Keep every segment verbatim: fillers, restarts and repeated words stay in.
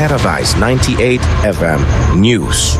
Paradise ninety-eight F M News.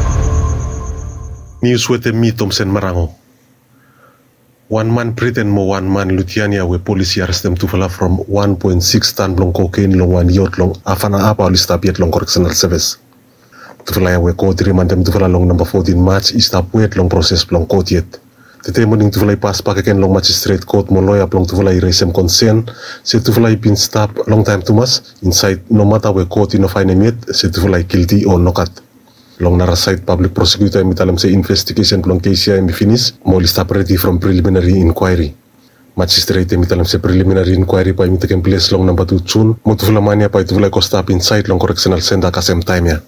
News with me Thompson Marango. One man Britain mo one man Lutiania we police arrest them to fella from one point six ton long cocaine long one yacht long afana apa listapiet long correctional service. To fella we court remand them to fella long number fourteen March istapuet long process long court yet. The morning to fella pass back again long magistrate court mo lawyer long to fella raise some concern. Say to fella been stopped long time too much inside no matter we court in no find him yet. Say to fella guilty or not. Long nara side public prosecutor mitalam say investigation long case ya finish mo lista ready from preliminary inquiry. Magistrate mitalam say preliminary inquiry pa imitaken place long number two June mo to fella mania pa to fella ko stop inside long correctional center ka same time ya.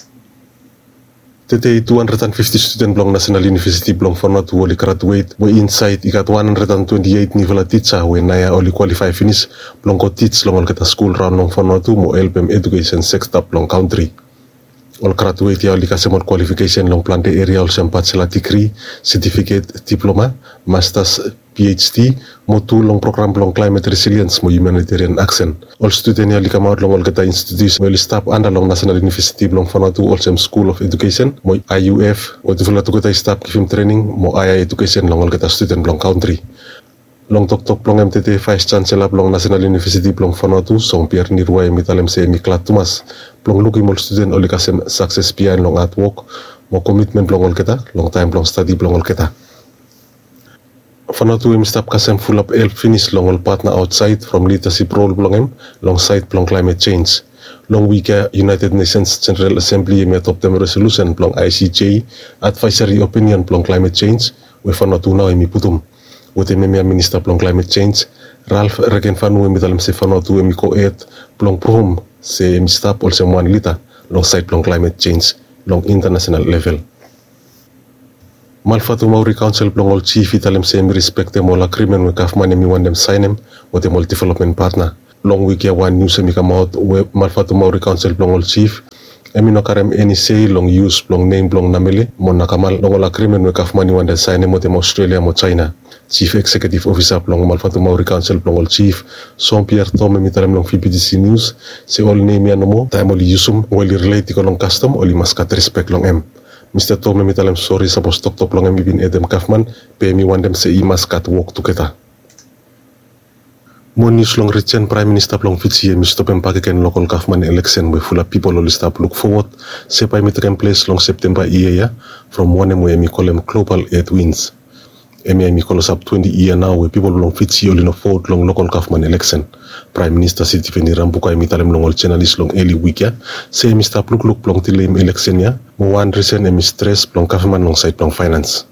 Today, two hundred fifty students belong National University belong for not to only graduate. We inside, you got one hundred twenty-eight nivel teacher when Naya only qualify finish. Belong ko teach long all get a school round long for not to mo help them education sector belong country. All graduate ya only kasemol qualification long plan the area also bachelor degree, certificate, diploma, masters, PhD, mo two long program long climate resilience mo humanitarian action. All student ya only come out long all get a institution will stop under long National University belong for not to also School of Education mo I U F. What to follow to get a stop give him training mo I I education long all get a student belong country. Long tok tok long M T T Vice Chancellor long National University long for not to song Pierre Nirway mitalem se miklat Thomas. Long looking more student only kasem success behind long at work mo commitment long all kita long time long study long all kita. For not to him stop kasem full up help finish long all partner outside from leadership role long him long side long climate change. Long week United Nations General Assembly may adopt them resolution long I C J advisory opinion long climate change we for not to now imi putum. With the Minister plong climate change, Ralph Regenfanu mitalam se fano tu emi ko et plong prom se emi stop also one liter long side plong climate change long international level. Malfatu Maori Council plong all chief italem se emi respect them all agreement with government emi want them sign them with them all development partner. Long week ya one news emi come out with Malfatu Maori Council plong all chief. Emi no karem any say long use long name long namele mo nakamal long all agreement with government want them sign them with them Australia mo China. Chief Executive Officer plong Malfatu Maori Council plong all chief Son Pierre Tome mitalem long V P D C News se all name ya nomo time oli yusum oli relate ko long custom oli maskat respect long em Mister Tome mitalem sorry suppose tok tok long em ibin edem kafman pe mi wandem se i maskat work together. Mo news long region Prime Minister plong Fiji mi stop em pakiken local government election we full of people all stop look forward se pa mi taken place long September iya ya from one em we mi call em global eight wins. M I M calls up twenty years now where people long Fiji only no vote long local government election. Prime Minister Siti Feni Rambuka mitalem long all journalist long early week ya. Say Mister Pluk Luk long tilem election ya. Mo one reason emi stress long government long side long finance.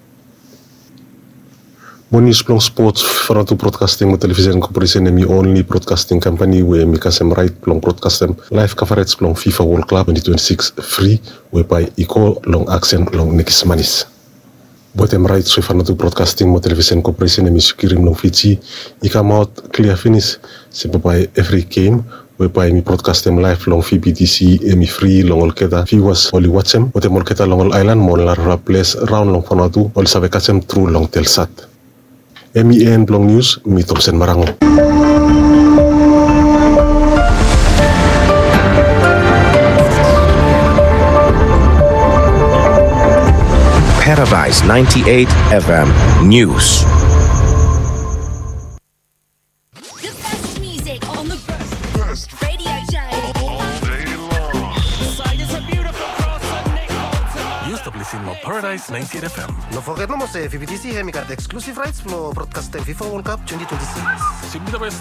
Mo news long sports for to broadcasting mo television corporation emi only broadcasting company where mi kasem right long broadcasting live coverage long FIFA World Cup twenty twenty-six free whereby equal long accent long Nikis Manis. Bottom right so far to broadcasting mo television corporation emi securing long Fiji I come out clear finish se by every game whereby mi broadcasting live long V B T C emi free long all keta viewers only watch them bottom all keta long all island mo la place round long fanatu all sabe kasem through long Telsat. M E N long news mi Thompson Marango. Paradise ninety-eight F M News. The best music on the best radio show all day long. Side is a beautiful cross and Nick Bolton. You establishing mo Paradise ninety-eight F M. No forget no mo se V B T C hemi kat exclusive rights mo broadcast FIFA World Cup twenty twenty-six. Simple